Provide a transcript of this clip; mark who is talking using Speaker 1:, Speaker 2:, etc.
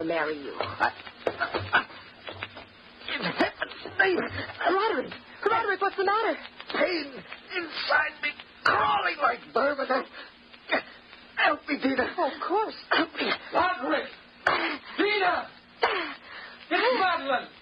Speaker 1: marry you.
Speaker 2: In heaven's name.
Speaker 1: Roderick, what's the matter?
Speaker 2: Pain inside me, crawling like vermin. Help me, Tina.
Speaker 1: Oh, of course.
Speaker 2: Help me.
Speaker 3: Roderick! Tina! It's Madeline!